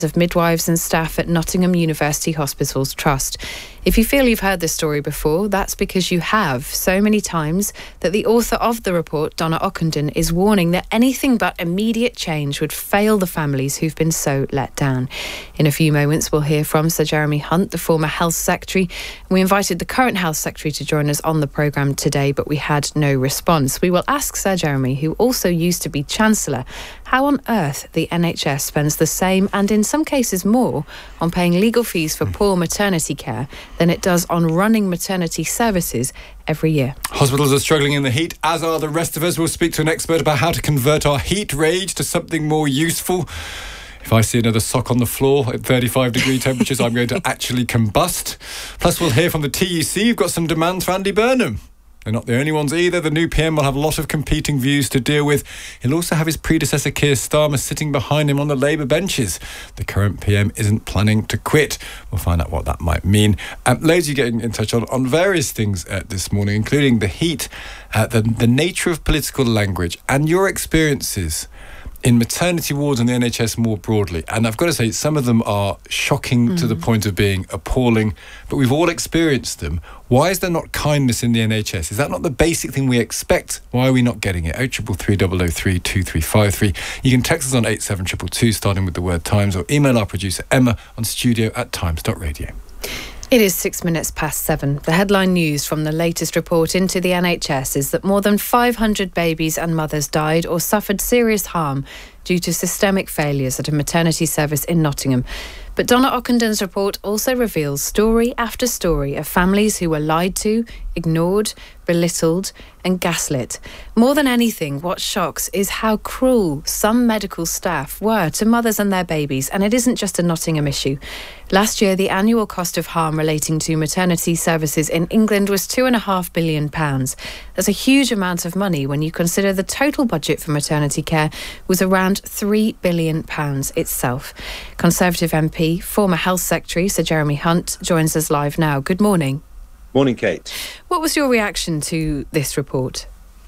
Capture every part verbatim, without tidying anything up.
of midwives and staff at Nottingham University Hospitals Trust. If you feel you've heard this story before, that's because you have so many times that the author of the report, Donna Ockenden, is warning that anything but immediate change would fail the families who've been so let down. In a few moments, we'll hear from Sir Jeremy Hunt, the former Health Secretary. We invited the current Health Secretary to join us on the programme today, but we had no response. We will ask Sir Jeremy, who also used to be Chancellor, how on earth the N H S spends the same, and in some cases more, on paying legal fees for poor maternity care than it does on running maternity services every year. Hospitals are struggling in the heat, as are the rest of us. We'll speak to an expert about how to convert our heat rage to something more useful. If I see another sock on the floor at thirty-five degree temperatures, I'm going to actually combust. Plus, we'll hear from the T U C. You've got some demands for Andy Burnham. They're not the only ones either. The new P M will have a lot of competing views to deal with. He'll also have his predecessor Keir Starmer sitting behind him on the Labour benches. The current P M isn't planning to quit. We'll find out what that might mean. Um, ladies, you're getting in touch on, on various things uh, this morning, including the heat, uh, the, the nature of political language and your experiences in maternity wards and the N H S more broadly. And I've got to say, some of them are shocking mm. to the point of being appalling, but we've all experienced them. Why is there not kindness in the N H S? Is that not the basic thing we expect? Why are we not getting it? oh three three, double oh three, two three five three. You can text us on eight seven two two two, starting with the word Times, or email our producer Emma on studio at times dot radio. It is six minutes past seven. The headline news from the latest report into the N H S is that more than five hundred babies and mothers died or suffered serious harm due to systemic failures at a maternity service in Nottingham. But Donna Ockenden's report also reveals story after story of families who were lied to, ignored, belittled and gaslit. More than anything, what shocks is how cruel some medical staff were to mothers and their babies, and it isn't just a Nottingham issue. Last year, the annual cost of harm relating to maternity services in England was two and a half billion pounds. That's a huge amount of money when you consider the total budget for maternity care was around three billion pounds itself. Conservative M P, former Health Secretary Sir Jeremy Hunt joins us live now. Good morning. Morning, Kate. What was your reaction to this report?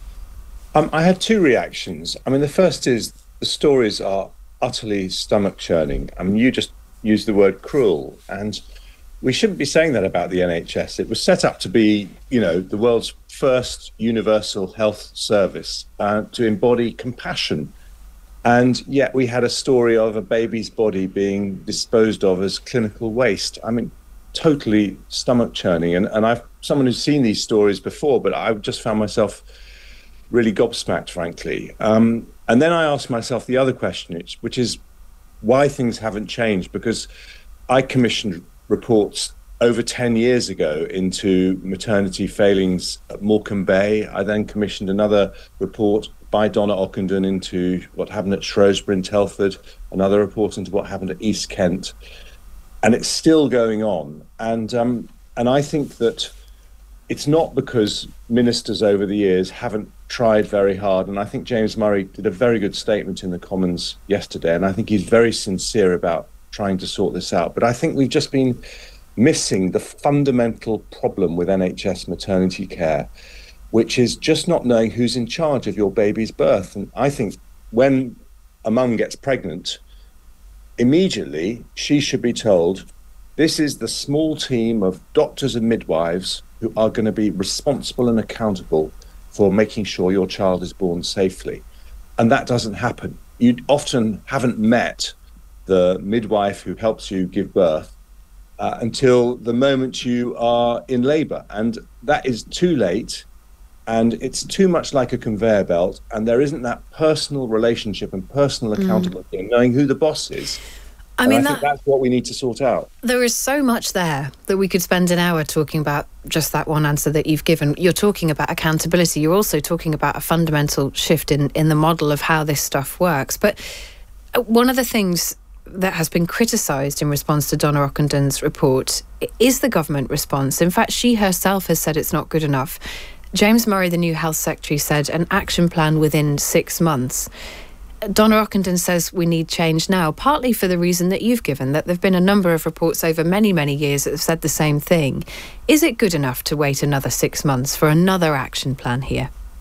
Um, I had two reactions. I mean, the first is the stories are utterly stomach-churning. I mean, you just used the word cruel, and we shouldn't be saying that about the N H S. It was set up to be, you know, the world's first universal health service, uh, to embody compassion. And yet we had a story of a baby's body being disposed of as clinical waste. I mean, totally stomach churning. And, and I've someone who's seen these stories before, but I've just found myself really gobsmacked, frankly. Um, and then I asked myself the other question, which is why things haven't changed, because I commissioned reports over ten years ago into maternity failings at Morecambe Bay. I then commissioned another report by Donna Ockenden into what happened at Shrewsbury and Telford, another report into what happened at East Kent. And it's still going on. And um, and I think that it's not because ministers over the years haven't tried very hard. And I think James Murray did a very good statement in the Commons yesterday. And I think he's very sincere about trying to sort this out. But I think we've just been missing the fundamental problem with N H S maternity care, which is just not knowing who's in charge of your baby's birth. And I think when a mum gets pregnant, immediately she should be told, this is the small team of doctors and midwives who are going to be responsible and accountable for making sure your child is born safely. And that doesn't happen. You often haven't met the midwife who helps you give birth uh, until the moment you are in labour. And that is too late. And it's too much like a conveyor belt, and there isn't that personal relationship and personal accountability mm. and knowing who the boss is. I mean, I think that, that's what we need to sort out. There is so much there that we could spend an hour talking about just that one answer that you've given. You're talking about accountability. You're also talking about a fundamental shift in, in the model of how this stuff works. But one of the things that has been criticised in response to Donna Ockenden's report is the government response. In fact, she herself has said it's not good enough. James Murray, the new Health Secretary, said an action plan within six months. Donna Ockenden says we need change now, partly for the reason that you've given, that there have been a number of reports over many, many years that have said the same thing. Is it good enough to wait another six months for another action plan here?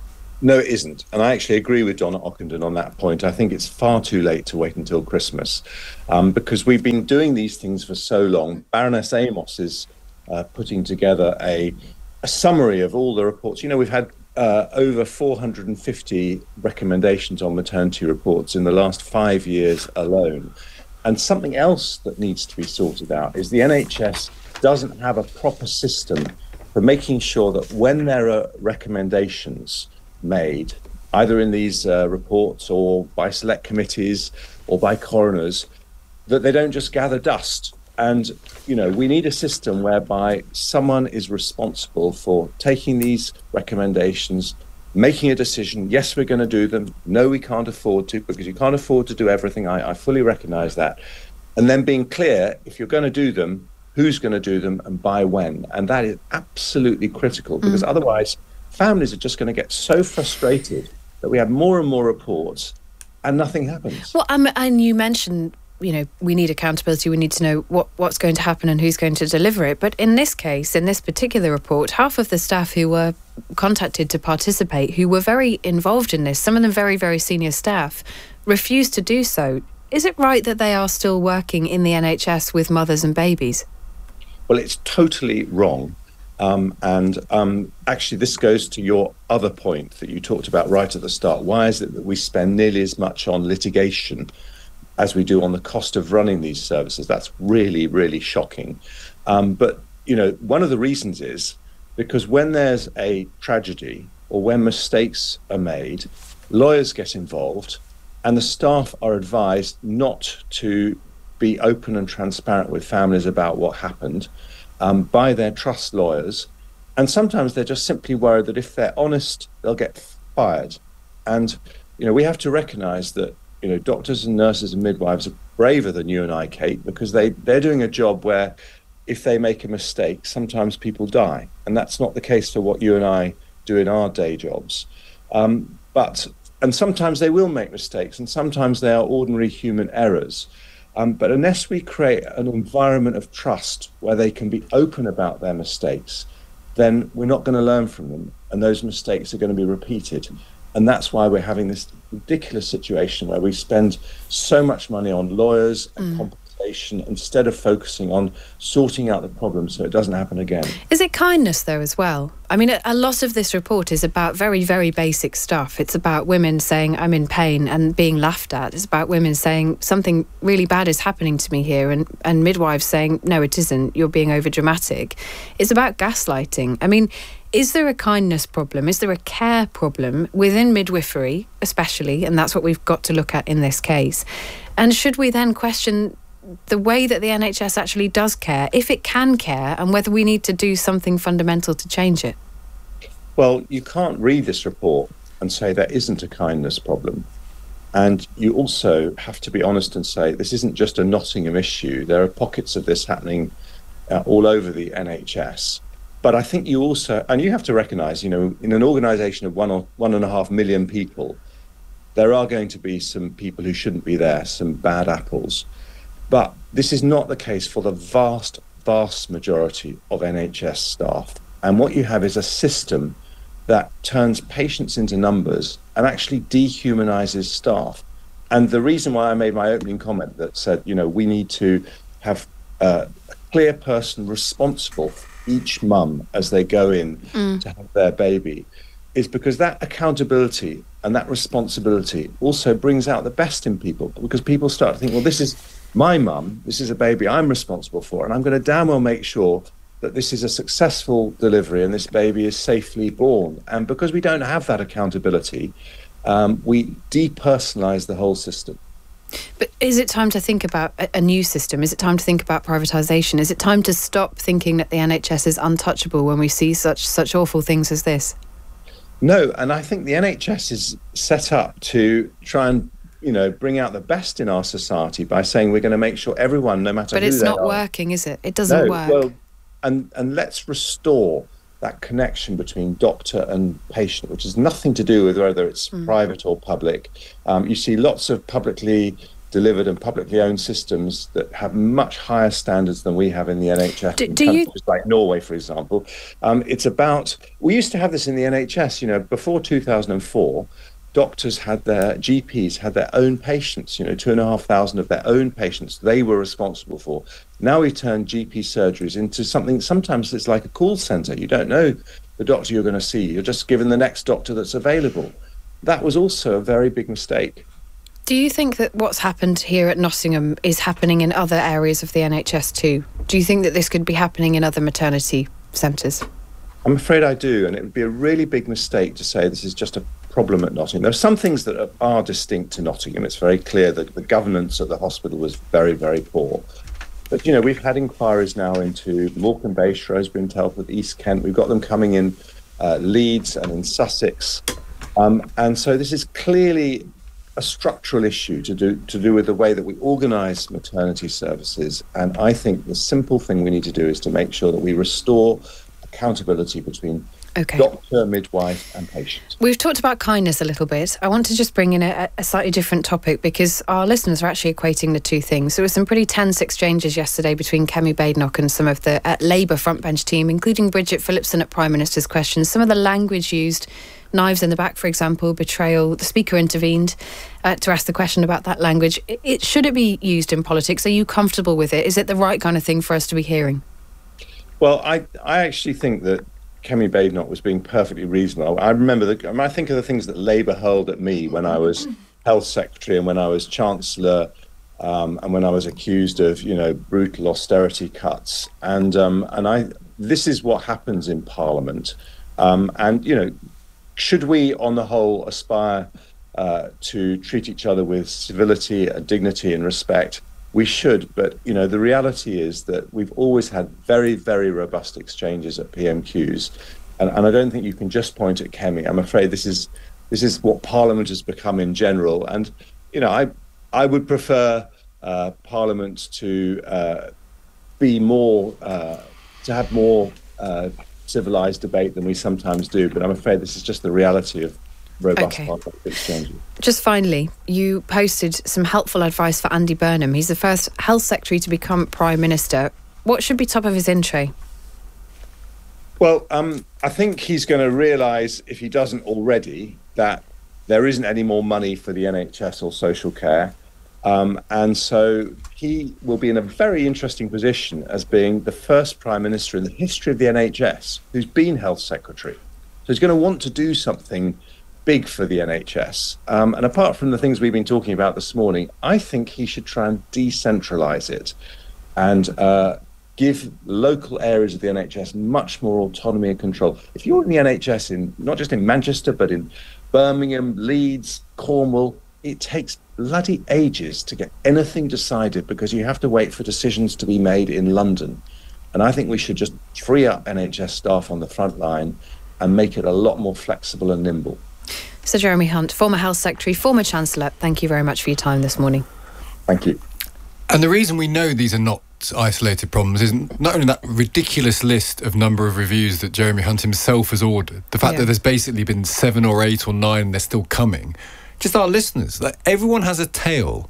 No, it isn't. And I actually agree with Donna Ockenden on that point. I think it's far too late to wait until Christmas um, because we've been doing these things for so long. Baroness Amos is uh, putting together a, a summary of all the reports. You know, we've had uh, over four hundred fifty recommendations on maternity reports in the last five years alone. And something else that needs to be sorted out is the N H S doesn't have a proper system for making sure that when there are recommendations made, either in these uh, reports or by select committees or by coroners, that they don't just gather dust. And, you know, we need a system whereby someone is responsible for taking these recommendations, making a decision. Yes, we're going to do them. No, we can't afford to, because you can't afford to do everything. I, I fully recognize that. And then being clear, if you're going to do them, who's going to do them and by when. And that is absolutely critical, because mm. otherwise families are just going to get so frustrated that we have more and more reports and nothing happens. Well, um, and you mentioned, you know, we need accountability. We need to know what, what's going to happen and who's going to deliver it. But in this case, in this particular report, half of the staff who were contacted to participate, who were very involved in this, some of them very, very senior staff, refused to do so. Is it right that they are still working in the N H S with mothers and babies? Well, it's totally wrong. Um, and um, actually, this goes to your other point that you talked about right at the start. Why is it that we spend nearly as much on litigation as we do on the cost of running these services? That's really, really shocking. Um, but, you know, one of the reasons is because when there's a tragedy or when mistakes are made, lawyers get involved and the staff are advised not to be open and transparent with families about what happened um, by their trust lawyers. And sometimes they're just simply worried that if they're honest, they'll get fired. And, you know, we have to recognize that, you know, doctors and nurses and midwives are braver than you and I, Kate, because they, they're doing a job where if they make a mistake, sometimes people die. And that's not the case for what you and I do in our day jobs. Um, but, and sometimes they will make mistakes, and sometimes they are ordinary human errors. Um, but unless we create an environment of trust where they can be open about their mistakes, then we're not going to learn from them, and those mistakes are going to be repeated. And that's why we're having this ridiculous situation where we spend so much money on lawyers and mm. compensation instead of focusing on sorting out the problem so it doesn't happen again. Is it kindness, though, as well? I mean, a lot of this report is about very, very basic stuff. It's about women saying, I'm in pain, and being laughed at. It's about women saying, something really bad is happening to me here, and, and midwives saying, no, it isn't, you're being overdramatic. It's about gaslighting. I mean, is there a kindness problem? Is there a care problem within midwifery, especially? And that's what we've got to look at in this case. And should we then question the way that the N H S actually does care, if it can care, and whether we need to do something fundamental to change it? Well, you can't read this report and say there isn't a kindness problem. And you also have to be honest and say this isn't just a Nottingham issue. There are pockets of this happening uh, all over the N H S. But I think you also, and you have to recognise, you know, in an organisation of one or one and a half million people, there are going to be some people who shouldn't be there, some bad apples. But this is not the case for the vast, vast majority of N H S staff. And what you have is a system that turns patients into numbers and actually dehumanises staff. And the reason why I made my opening comment that said, you know, we need to have uh, a clear person responsible for each mum as they go in mm. to have their baby is because that accountability and that responsibility also brings out the best in people, because people start to think, well, this is my mum, this is a baby I'm responsible for, and I'm going to damn well make sure that this is a successful delivery and this baby is safely born. And because we don't have that accountability, um, we depersonalise the whole system. But is it time to think about a, a new system? Is it time to think about privatisation? Is it time to stop thinking that the N H S is untouchable when we see such such awful things as this? No, and I think the N H S is set up to try and, you know, bring out the best in our society by saying we're going to make sure everyone, no matter who they are... But it's not working, is it? It doesn't no, work. Well, and, and let's restore that connection between doctor and patient, which has nothing to do with whether it's mm. private or public. Um, you see lots of publicly delivered and publicly owned systems that have much higher standards than we have in the N H S. Do, in do you... countries like Norway, for example. Um, it's about, we used to have this in the N H S, you know, before two thousand four, doctors had their, G Ps had their own patients, you know, two and a half thousand of their own patients they were responsible for. Now we turn G P surgeries into something, sometimes it's like a call centre. You don't know the doctor you're going to see. You're just given the next doctor that's available. That was also a very big mistake. Do you think that what's happened here at Nottingham is happening in other areas of the N H S too? Do you think that this could be happening in other maternity centres? I'm afraid I do, and it would be a really big mistake to say this is just a problem at Nottingham. There are some things that are, are distinct to Nottingham. It's very clear that the governance at the hospital was very, very poor. But, you know, we've had inquiries now into Morecambe Bay, Shrewsbury and Telford, East Kent. We've got them coming in uh, Leeds and in Sussex. Um, and so this is clearly a structural issue to do to do with the way that we organise maternity services. And I think the simple thing we need to do is to make sure that we restore accountability between okay. doctor, midwife and patient. We've talked about kindness a little bit. I want to just bring in a, a slightly different topic because our listeners are actually equating the two things. There were some pretty tense exchanges yesterday between Kemi Badenoch and some of the uh, Labour frontbench team, including Bridget Phillipson at Prime Minister's questions. Some of the language used, knives in the back, for example, betrayal. The Speaker intervened uh, to ask the question about that language. It, it, should it be used in politics? Are you comfortable with it? Is it the right kind of thing for us to be hearing? Well, I, I actually think that Kemi Badenoch was being perfectly reasonable. I remember, the, I, mean, I think of the things that Labour hurled at me when I was Health Secretary and when I was Chancellor um, and when I was accused of, you know, brutal austerity cuts. And um, and I this is what happens in Parliament. Um, and, you know, should we, on the whole, aspire uh, to treat each other with civility, dignity and respect? We should, but, you know, the reality is that we've always had very, very robust exchanges at P M Qs. And, and I don't think you can just point at Kemi. I'm afraid this is this is what Parliament has become in general. And, you know, I I would prefer uh, Parliament to uh, be more, uh, to have more uh, civilised debate than we sometimes do. But I'm afraid this is just the reality of robust okay. Parliament exchanges. Just finally, you posted some helpful advice for Andy Burnham. He's the first Health Secretary to become Prime Minister. What should be top of his in tray? Well, um, I think he's going to realise, if he doesn't already, that there isn't any more money for the N H S or social care. Um, and so he will be in a very interesting position as being the first Prime Minister in the history of the N H S who's been Health Secretary. So he's going to want to do something big for the N H S. Um, and apart from the things we've been talking about this morning, I think he should try and decentralise it and uh, give local areas of the N H S much more autonomy and control. If you're in the N H S, in not just in Manchester, but in Birmingham, Leeds, Cornwall, it takes bloody ages to get anything decided because you have to wait for decisions to be made in London. And I think we should just free up N H S staff on the front line and make it a lot more flexible and nimble. Sir Jeremy Hunt, former Health Secretary, former Chancellor, thank you very much for your time this morning. Thank you. And the reason we know these are not isolated problems is not only that ridiculous list of number of reviews that Jeremy Hunt himself has ordered, the fact yeah. that there's basically been seven or eight or nine and they're still coming, just our listeners, like everyone has a tale,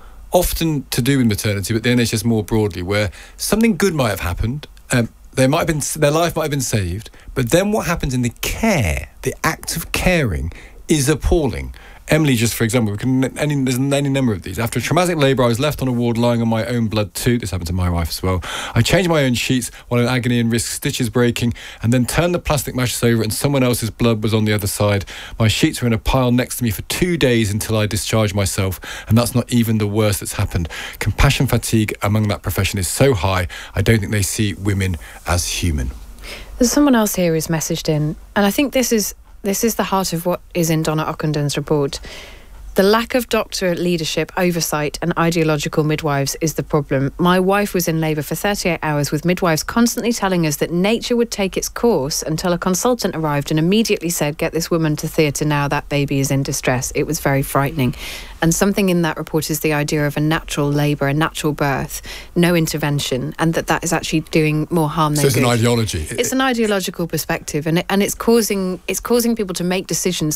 often to do with maternity, but the N H S more broadly, where something good might have happened, um, They might have been, their life might have been saved, but then what happens in the care, the act of caring, is appalling. Emily, just for example, we can, any, there's any number of these. After a traumatic labour, I was left on a ward lying on my own blood too. This happened to my wife as well. I changed my own sheets while in agony and risked stitches breaking, and then turned the plastic mattress over and someone else's blood was on the other side. My sheets were in a pile next to me for two days until I discharged myself, and that's not even the worst that's happened. Compassion fatigue among that profession is so high, I don't think they see women as human. There's someone else here who's messaged in, and I think this is This is the heart of what is in Donna Ockendon's report. The lack of doctor leadership, oversight and ideological midwives is the problem. My wife was in labour for thirty-eight hours with midwives constantly telling us that nature would take its course until a consultant arrived and immediately said, get this woman to theatre now, that baby is in distress. It was very frightening. And something in that report is the idea of a natural labour, a natural birth, no intervention, and that that is actually doing more harm than good. So it's an ideology. It's an ideological perspective, and it, and it's causing it's causing people to make decisions that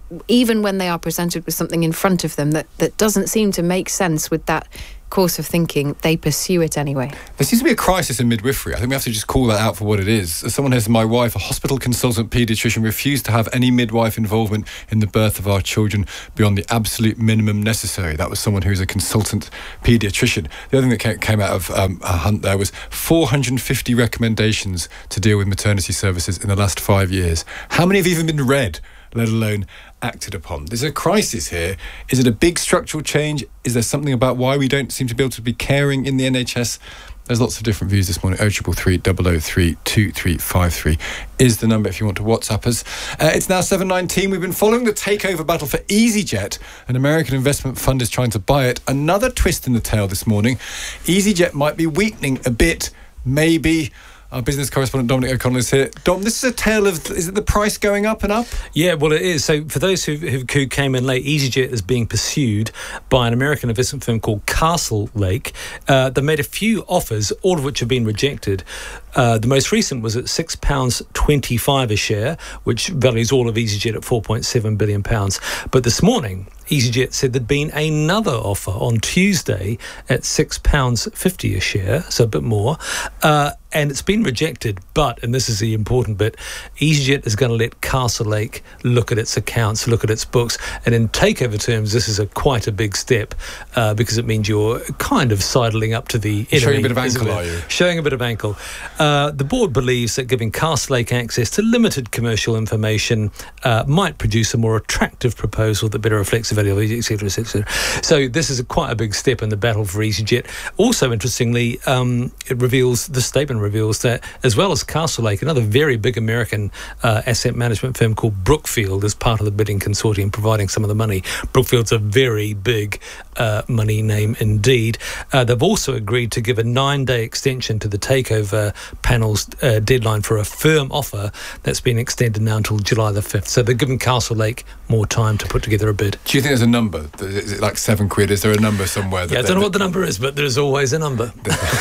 even when they are presented with something in front of them that, that doesn't seem to make sense with that course of thinking, they pursue it anyway. There seems to be a crisis in midwifery. I think we have to just call that out for what it is. As someone has, my wife, a hospital consultant paediatrician, refused to have any midwife involvement in the birth of our children beyond the absolute minimum necessary. That was someone who is a consultant paediatrician. The other thing that came out of um, a hunt there was four hundred fifty recommendations to deal with maternity services in the last five years. How many have even been read, let alone acted upon? There's a crisis here. Is it a big structural change? Is there something about why we don't seem to be able to be caring in the N H S? There's lots of different views this morning. oh three three three, double oh three, two three five three is the number if you want to WhatsApp us. Uh, it's now seven nineteen. We've been following the takeover battle for EasyJet. An American investment fund is trying to buy it. Another twist in the tale this morning. EasyJet might be weakening a bit, maybe. Our business correspondent Dominic O'Connell is here. Dom, this is a tale of, is it the price going up and up? Yeah, well, it is. So for those who, who, who came in late, EasyJet is being pursued by an American investment firm called Castlelake. Uh, they made a few offers, all of which have been rejected. Uh, the most recent was at six pounds twenty-five a share, which values all of EasyJet at four point seven billion pounds. But this morning, EasyJet said there'd been another offer on Tuesday at six pounds fifty a share, so a bit more. Uh, and it's been rejected, but, and this is the important bit, EasyJet is going to let Castlelake look at its accounts, look at its books, and in takeover terms, this is a quite a big step uh, because it means you're kind of sidling up to the enemy. Showing a bit of ankle, are you? Showing a bit of ankle. Uh, the board believes that giving Castlelake access to limited commercial information uh, might produce a more attractive proposal that better reflects the value of et cetera, et cetera. So this is a quite a big step in the battle for EasyJet. Also, interestingly, um, it reveals, the statement reveals that, as well as Castlelake, another very big American uh, asset management firm called Brookfield is part of the bidding consortium providing some of the money. Brookfield's a very big uh, money name indeed. Uh, they've also agreed to give a nine-day extension to the takeover panel's uh, deadline for a firm offer that's been extended now until July the fifth. So they're giving Castlelake more time to put together a bid. Do you think there's a number? Is it like seven quid? Is there a number somewhere? That yeah, I don't know what the number is, but there's always a number.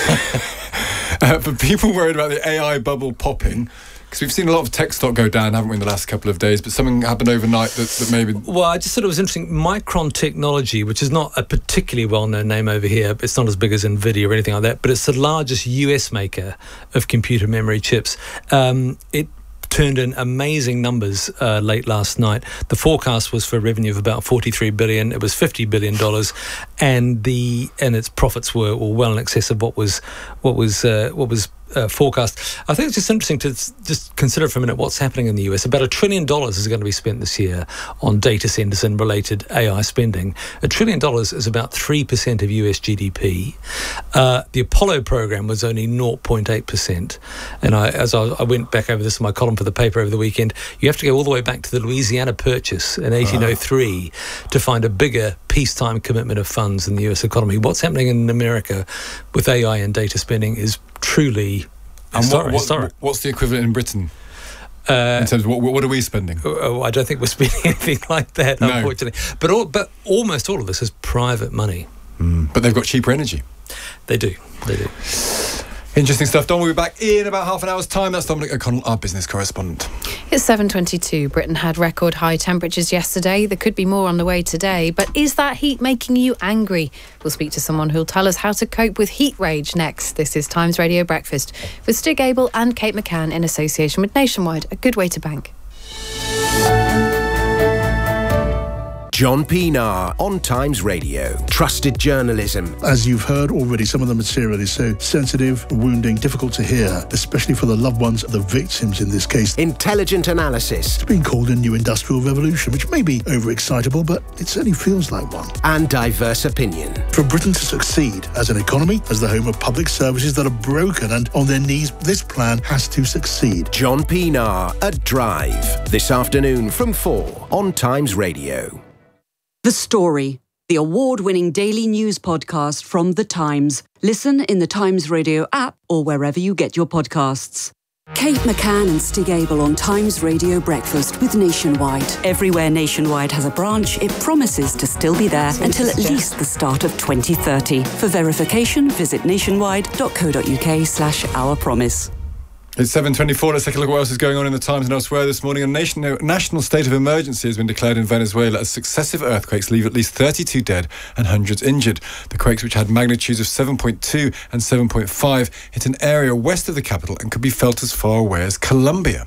uh, for people worried about the A I bubble popping, because we've seen a lot of tech stock go down, haven't we, in the last couple of days, but something happened overnight that, that maybe... Well, I just thought it was interesting. Micron Technology, which is not a particularly well-known name over here, it's not as big as NVIDIA or anything like that, but it's the largest U S maker of computer memory chips. Um, it turned in amazing numbers uh, late last night. The forecast was for revenue of about forty-three billion dollars. It was fifty billion dollars, and the and its profits were, were well in excess of what was what was uh, what was uh, forecast. I think it's just interesting to just consider for a minute what's happening in the U S. About a trillion dollars is going to be spent this year on data centers and related A I spending. A trillion dollars is about three percent of U S G D P. Uh, the Apollo program was only zero point eight percent. And I, as I, I went back over this in my column for the paper over the weekend, you have to go all the way back to the Louisiana Purchase in eighteen oh three uh. to find a bigger peacetime commitment of funds in the U S economy. What's happening in America with A I and data spending is truly and historic. What, what, what's the equivalent in Britain? Uh, in terms of what, what are we spending? Oh, I don't think we're spending anything like that, no. Unfortunately. But all, but almost all of this is private money. Mm. But they've got cheaper energy. They do. They do. Interesting stuff. Don, we'll be back in about half an hour's time. That's Dominic O'Connell, our business correspondent. It's seven twenty-two. Britain had record high temperatures yesterday. There could be more on the way today. But is that heat making you angry? We'll speak to someone who'll tell us how to cope with heat rage next. This is Times Radio Breakfast with Stig Abel and Kate McCann in association with Nationwide, a good way to bank. John Pienaar on Times Radio. Trusted journalism. As you've heard already, some of the material is so sensitive, wounding, difficult to hear, especially for the loved ones of the victims in this case. Intelligent analysis. It's been called a new industrial revolution, which may be overexcitable, but it certainly feels like one. And diverse opinion. For Britain to succeed as an economy, as the home of public services that are broken and on their knees, this plan has to succeed. John Pienaar at Drive. This afternoon from four on Times Radio. The Story, the award-winning daily news podcast from The Times. Listen in the Times Radio app or wherever you get your podcasts. Kate McCann and Stig Abel on Times Radio Breakfast with Nationwide. Everywhere Nationwide has a branch, it promises to still be there until at least the start of twenty thirty. For verification, visit nationwide dot co dot uk slash our promise. It's seven twenty-four. Let's take a look at what else is going on in the Times and elsewhere this morning. A nation, a national state of emergency has been declared in Venezuela as successive earthquakes leave at least thirty-two dead and hundreds injured. The quakes, which had magnitudes of seven point two and seven point five, hit an area west of the capital and could be felt as far away as Colombia.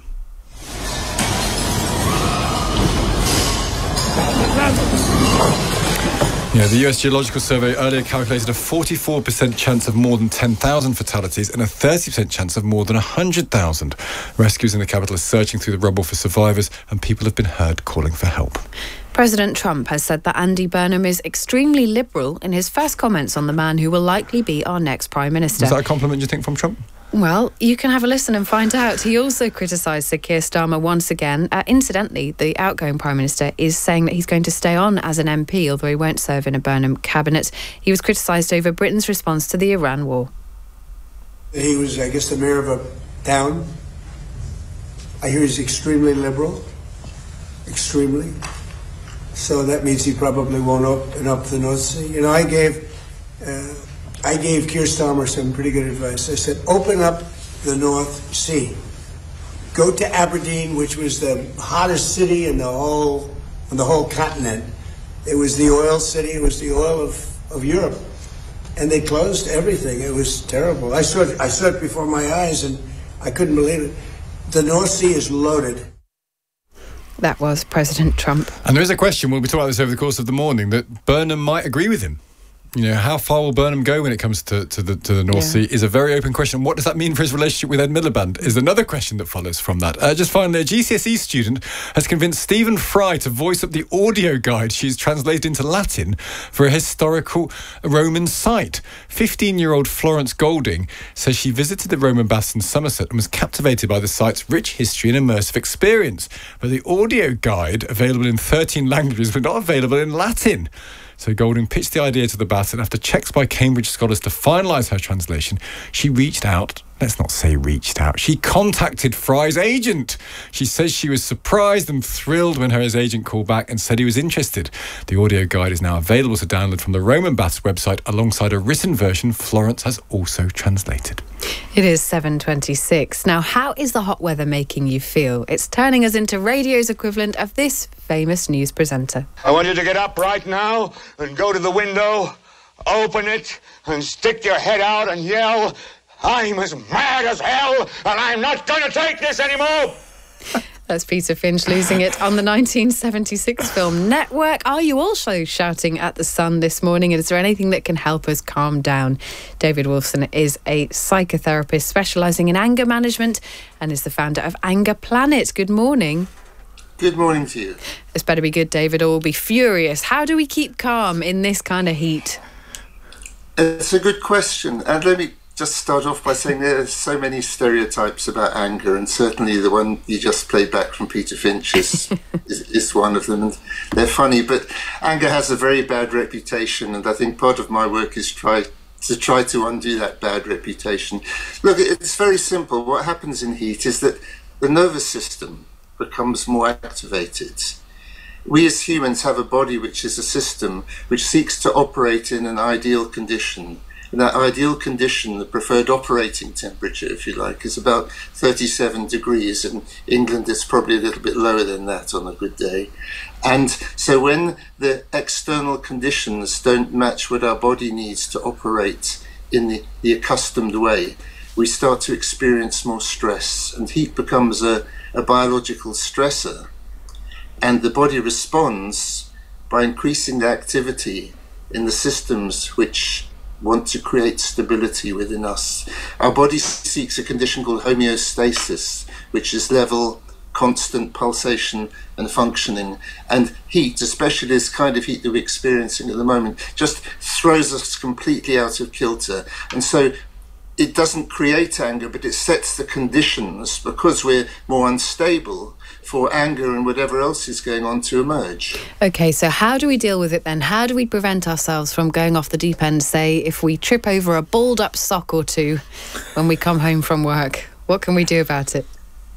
Yeah, the U S Geological Survey earlier calculated a forty-four percent chance of more than ten thousand fatalities and a thirty percent chance of more than one hundred thousand. Rescuers in the capital are searching through the rubble for survivors, and people have been heard calling for help. President Trump has said that Andy Burnham is extremely liberal in his first comments on the man who will likely be our next Prime Minister. Is that a compliment, do you think, from Trump? Well, you can have a listen and find out. He also criticised Sir Keir Starmer once again. Uh, incidentally, the outgoing Prime Minister is saying that he's going to stay on as an M P, although he won't serve in a Burnham cabinet. He was criticised over Britain's response to the Iran war. He was, I guess, the mayor of a town. I hear he's extremely liberal. Extremely. So that means he probably won't open up the North Sea. You know, I gave... Uh, I gave Keir Starmer some pretty good advice. I said, open up the North Sea. Go to Aberdeen, which was the hottest city in the whole in the whole continent. It was the oil city. It was the oil of, of Europe. And they closed everything. It was terrible. I saw it, I saw it before my eyes, and I couldn't believe it. The North Sea is loaded. That was President Trump. And there is a question, we'll be talking about this over the course of the morning, that Burnham might agree with him. You know, how far will Burnham go when it comes to, to the to the North yeah. Sea is a very open question. What does that mean for his relationship with Ed Miliband is another question that follows from that. Uh, just finally, a G C S E student has convinced Stephen Fry to voice up the audio guide she's translated into Latin for a historical Roman site. fifteen-year-old Florence Golding says she visited the Roman baths in Somerset and was captivated by the site's rich history and immersive experience. But the audio guide, available in thirteen languages, was not available in Latin. So Golding pitched the idea to the baths, and after checks by Cambridge scholars to finalise her translation, she reached out, let's not say reached out, she contacted Fry's agent. She says she was surprised and thrilled when her agent called back and said he was interested. The audio guide is now available to download from the Roman Baths website alongside a written version Florence has also translated. It is seven twenty-six. Now, how is the hot weather making you feel? It's turning us into radio's equivalent of this famous news presenter. I want you to get up right now and go to the window, open it, and stick your head out and yell, I'm as mad as hell, and I'm not going to take this anymore! That's Peter Finch losing it on the nineteen seventy-six film Network. Are you also shouting at the sun this morning? And is there anything that can help us calm down? David Wolfson is a psychotherapist specialising in anger management and is the founder of Anger Planet. Good morning. Good morning to you. It's better be good, David, or we'll be furious. How do we keep calm in this kind of heat? It's a good question. And let me just start off by saying there are so many stereotypes about anger, and certainly the one you just played back from Peter Finch is, is, is one of them. And they're funny, but anger has a very bad reputation, and I think part of my work is try to try to undo that bad reputation. Look, it's very simple. What happens in heat is that the nervous system becomes more activated. We as humans have a body which is a system which seeks to operate in an ideal condition. And that ideal condition, the preferred operating temperature, if you like, is about thirty-seven degrees. In England, it's probably a little bit lower than that on a good day. And so when the external conditions don't match what our body needs to operate in the, the accustomed way, we start to experience more stress. And heat becomes a, a biological stressor. And the body responds by increasing the activity in the systems which want to create stability within us. Our body seeks a condition called homeostasis, which is level, constant pulsation and functioning. And heat, especially this kind of heat that we're experiencing at the moment, just throws us completely out of kilter. And so it doesn't create anger, but it sets the conditions, because we're more unstable, for anger and whatever else is going on to emerge. OK, so how do we deal with it then? How do we prevent ourselves from going off the deep end, say, if we trip over a balled up sock or two when we come home from work? What can we do about it?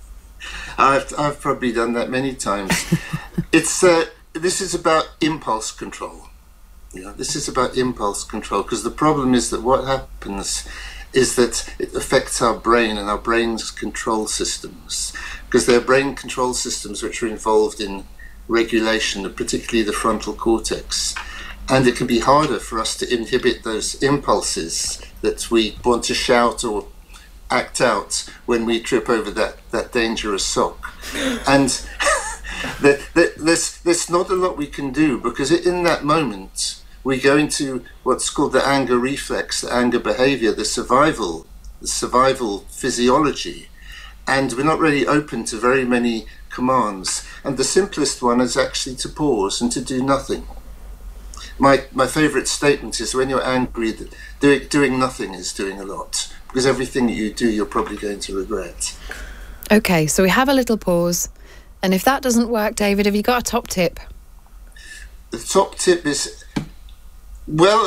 I've, I've probably done that many times. It's uh, this is about impulse control. You know, this is about impulse control, because the problem is that what happens is that it affects our brain and our brain's control systems, because they're brain control systems which are involved in regulation of particularly the frontal cortex. And it can be harder for us to inhibit those impulses that we want to shout or act out when we trip over that, that dangerous sock. And the, the, there's, there's not a lot we can do, because in that moment we go into what's called the anger reflex, the anger behavior, the survival, the survival physiology. And we're not really open to very many commands. And the simplest one is actually to pause and to do nothing. My my favourite statement is, when you're angry, doing, doing nothing is doing a lot, because everything that you do, you're probably going to regret. OK, so we have a little pause. And if that doesn't work, David, have you got a top tip? The top tip is, well,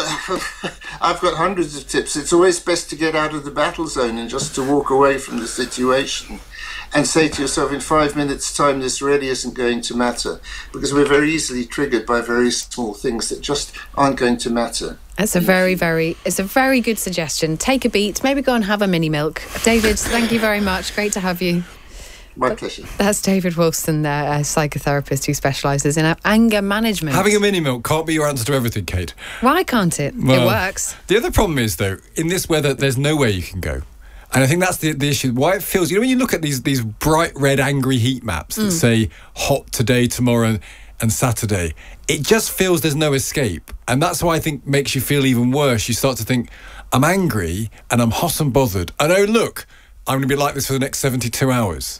I've got hundreds of tips. It's always best to get out of the battle zone and just to walk away from the situation and say to yourself, in five minutes' time, this really isn't going to matter, because we're very easily triggered by very small things that just aren't going to matter. It's a very, very, it's a very good suggestion. Take a beat, maybe go and have a mini milk. David, thank you very much. Great to have you. My pleasure. That's David Wilson there, a psychotherapist who specialises in anger management. Having a mini milk can't be your answer to everything, Kate. Why can't it? Well, it works. The other problem is, though, in this weather, there's nowhere you can go. And I think that's the, the issue. Why it feels, you know, when you look at these these bright red angry heat maps that mm. say hot today, tomorrow and Saturday, it just feels there's no escape. And that's why I think makes you feel even worse. You start to think, I'm angry and I'm hot and bothered. And oh, look, I'm going to be like this for the next seventy-two hours.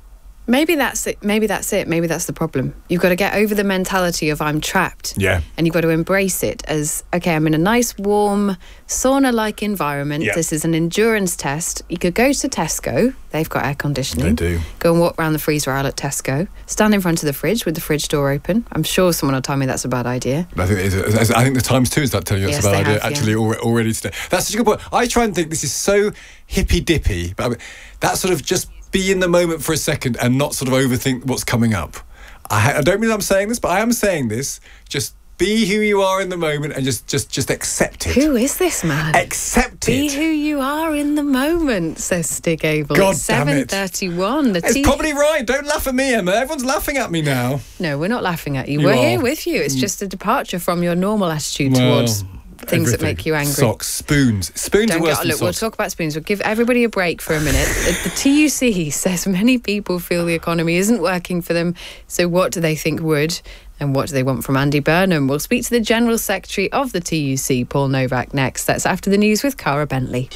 Maybe that's it. Maybe that's it. Maybe that's the problem. You've got to get over the mentality of I'm trapped. Yeah. And you've got to embrace it as, okay, I'm in a nice, warm, sauna-like environment. Yeah. This is an endurance test. You could go to Tesco. They've got air conditioning. They do. Go and walk around the freezer aisle at Tesco. Stand in front of the fridge with the fridge door open. I'm sure someone will tell me that's a bad idea. I think, it is, I think the Times too is that telling you that's yes, a bad idea, have, actually, yeah. already today. That's such a good point. I try and think this is so hippy-dippy, but I mean, that sort of just be in the moment for a second and not sort of overthink what's coming up. I, I don't mean I'm saying this, but I am saying this. Just be who you are in the moment and just just just accept it. Who is this man? Accept be it. Be who you are in the moment, says Stig Abel. God it's damn it. seven thirty-one. The it's t- probably right. Don't laugh at me, Emma. Everyone's laughing at me now. No, we're not laughing at you. you we're are. here with you. It's just a departure from your normal attitude well, towards things everything. that make you angry. Socks, spoons. Spoons Don't are worse get, than look, socks. We'll talk about spoons. We'll give everybody a break for a minute. The T U C says many people feel the economy isn't working for them. So what do they think would? And what do they want from Andy Burnham? We'll speak to the General Secretary of the T U C, Paul Novak, next. That's after the news with Cara Bentley.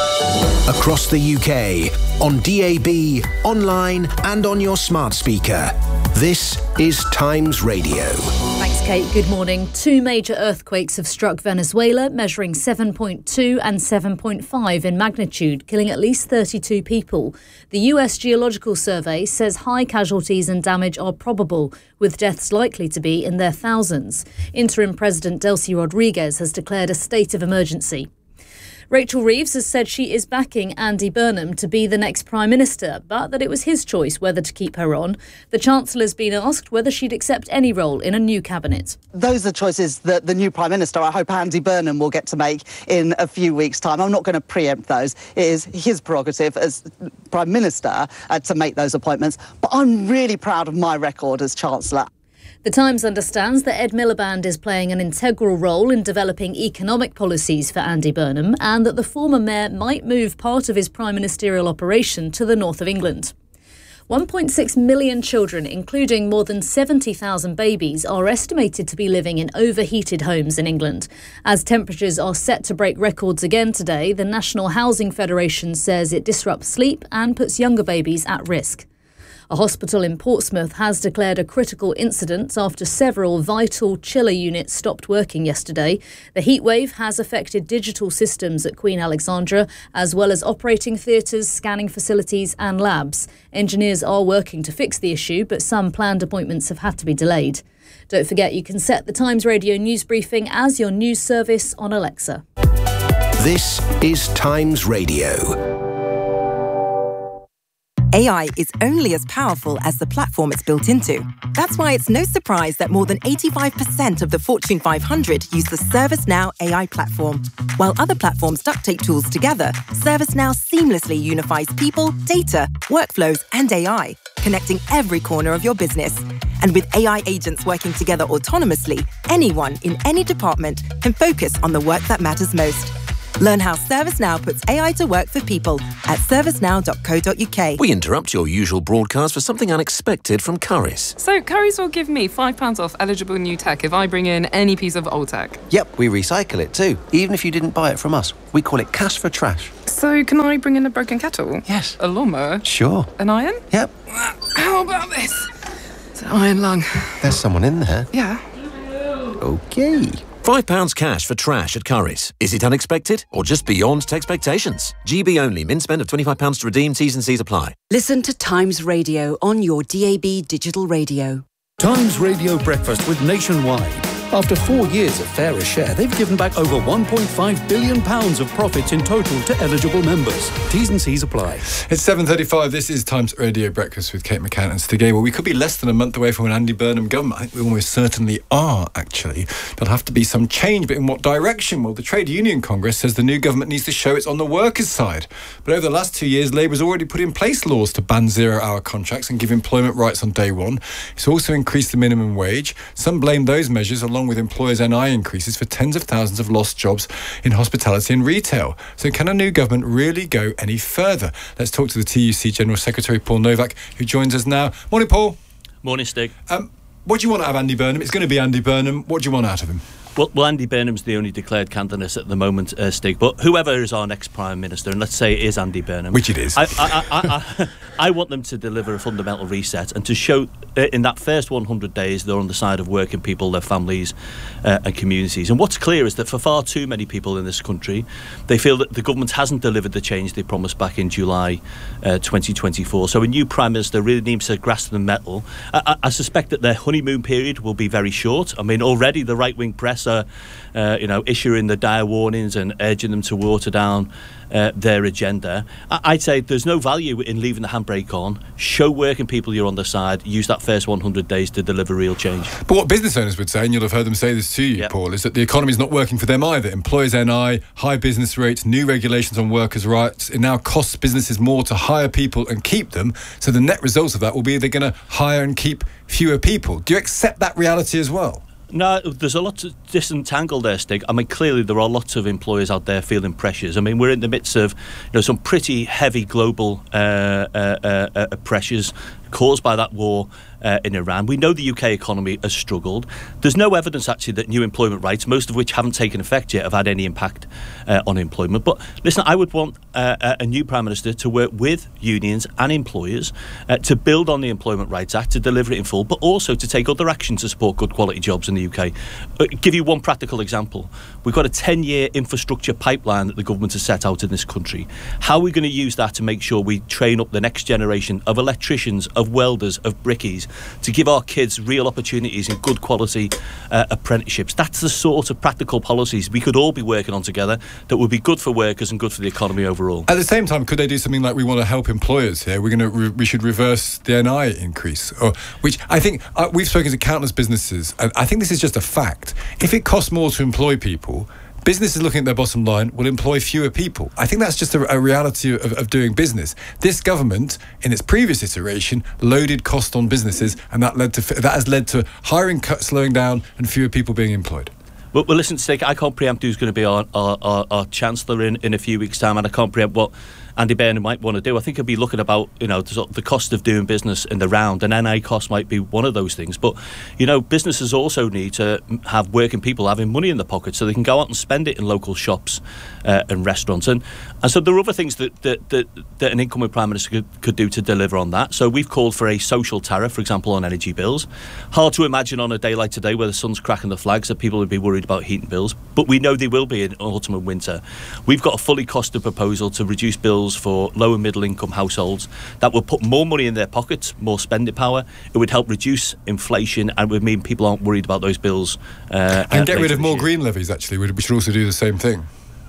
Across the U K, on D A B, online and on your smart speaker. This is Times Radio. Thanks, Kate. Good morning. Two major earthquakes have struck Venezuela, measuring seven point two and seven point five in magnitude, killing at least thirty-two people. The U S Geological Survey says high casualties and damage are probable, with deaths likely to be in their thousands. Interim President Delcy Rodriguez has declared a state of emergency. Rachel Reeves has said she is backing Andy Burnham to be the next Prime Minister, but that it was his choice whether to keep her on. The Chancellor's been asked whether she'd accept any role in a new cabinet. Those are choices that the new Prime Minister, I hope Andy Burnham, will get to make in a few weeks' time. I'm not going to preempt those. It is his prerogative as Prime Minister uh, to make those appointments. But I'm really proud of my record as Chancellor. The Times understands that Ed Miliband is playing an integral role in developing economic policies for Andy Burnham and that the former mayor might move part of his prime ministerial operation to the north of England. one point six million children, including more than seventy thousand babies, are estimated to be living in overheated homes in England. As temperatures are set to break records again today, the National Housing Federation says it disrupts sleep and puts younger babies at risk. A hospital in Portsmouth has declared a critical incident after several vital chiller units stopped working yesterday. The heatwave has affected digital systems at Queen Alexandra, as well as operating theatres, scanning facilities and labs. Engineers are working to fix the issue, but some planned appointments have had to be delayed. Don't forget you can set the Times Radio news briefing as your news service on Alexa. This is Times Radio. A I is only as powerful as the platform it's built into. That's why it's no surprise that more than eighty-five percent of the Fortune five hundred use the ServiceNow A I platform. While other platforms duct tape tools together, ServiceNow seamlessly unifies people, data, workflows, and A I, connecting every corner of your business. And with A I agents working together autonomously, anyone in any department can focus on the work that matters most. Learn how ServiceNow puts A I to work for people at servicenow dot co dot uk. We interrupt your usual broadcast for something unexpected from Currys. So Currys will give me five pounds off eligible new tech if I bring in any piece of old tech. Yep, we recycle it too, even if you didn't buy it from us. We call it cash for trash. So can I bring in a broken kettle? Yes. A lawnmower? Sure. An iron? Yep. How about this? It's an iron lung. There's someone in there. Yeah. Okay. Five pounds cash for trash at Currys. Is it unexpected or just beyond expectations? G B only. Min spend of twenty-five pounds to redeem. T's and C's apply. Listen to Times Radio on your D A B digital radio. Times Radio Breakfast with Nationwide. After four years of fairer share, they've given back over one point five billion pounds of profits in total to eligible members. T's and C's apply. It's seven thirty-five. This is Times Radio Breakfast with Kate McCann and Stig Abel. We could be less than a month away from an Andy Burnham government. I think we almost certainly are, actually. There'll have to be some change, but in what direction? Well, the Trade Union Congress says the new government needs to show it's on the workers' side. But over the last two years, Labour's already put in place laws to ban zero-hour contracts and give employment rights on day one. It's also increased the minimum wage. Some blame those measures, along with employers' N I increases, for tens of thousands of lost jobs in hospitality and retail. So can a new government really go any further? Let's talk to the T U C General Secretary, Paul Novak, who joins us now. Morning, Paul. Morning, Stig. Um, what do you want out of Andy Burnham? It's going to be Andy Burnham. What do you want out of him? Well, well, Andy Burnham's the only declared candidate at the moment, uh, Stig. But whoever is our next Prime Minister, and let's say it is Andy Burnham, which it is, I, I, I, I, I want them to deliver a fundamental reset and to show uh, in that first one hundred days they're on the side of working people, their families, uh, and communities. And what's clear is that for far too many people in this country, they feel that the government hasn't delivered the change they promised back in July uh, twenty twenty-four. So a new Prime Minister really needs to grasp the nettle. I, I, I suspect that their honeymoon period will be very short. I mean, already the right-wing press are Uh, you know, issuing the dire warnings and urging them to water down uh, their agenda. I- I'd say there's no value in leaving the handbrake on. Show working people you're on their side. Use that first one hundred days to deliver real change. But what business owners would say, and you'll have heard them say this to you, yep. Paul, is that the economy's not working for them either. Employers' N I, high business rates, new regulations on workers' rights. It now costs businesses more to hire people and keep them. So the net result of that will be they're going to hire and keep fewer people. Do you accept that reality as well? No, there's a lot to disentangle there, Stig. I mean, clearly there are lots of employers out there feeling pressures. I mean, we're in the midst of, you know, some pretty heavy global uh, uh, uh, uh, pressures caused by that war uh, in Iran. We know the U K economy has struggled. There's no evidence, actually, that new employment rights, most of which haven't taken effect yet, have had any impact uh, on employment. But listen, I would want uh, a new Prime Minister to work with unions and employers uh, to build on the Employment Rights Act, to deliver it in full, but also to take other action to support good quality jobs in the U K. Uh, give you one practical example. We've got a ten-year infrastructure pipeline that the government has set out in this country. How are we going to use that to make sure we train up the next generation of electricians, of welders, of brickies, to give our kids real opportunities in good quality uh, apprenticeships? That's the sort of practical policies we could all be working on together that would be good for workers and good for the economy overall. At the same time, could they do something like, we want to help employers here, we're going to re- we should reverse the N I increase, or which I think uh, we've spoken to countless businesses, and I think this is just a fact. If it costs more to employ people, businesses looking at their bottom line will employ fewer people. I think that's just a, a reality of, of doing business. This government, in its previous iteration, loaded cost on businesses, and that led to that has led to hiring cuts slowing down and fewer people being employed. Well, well listen, Stig, I can't preempt who's going to be our, our, our, our Chancellor in, in a few weeks' time, and I can't preempt what Andy Burnham might want to do. I think he'll be looking about, you know, the, the cost of doing business in the round, and N I cost might be one of those things. But, you know, businesses also need to have working people having money in their pockets so they can go out and spend it in local shops uh, and restaurants. And and so there are other things that that, that, that an incoming Prime Minister could, could do to deliver on that. So we've called for a social tariff, for example, on energy bills. Hard to imagine on a day like today where the sun's cracking the flags that people would be worried about heating bills, but we know they will be in autumn and winter. We've got a fully costed proposal to reduce bills for low and middle income households that will put more money in their pockets, more spending power. It would help reduce inflation and would mean people aren't worried about those bills. Uh, and get uh, rid of more year. green levies, actually. We should also do the same thing.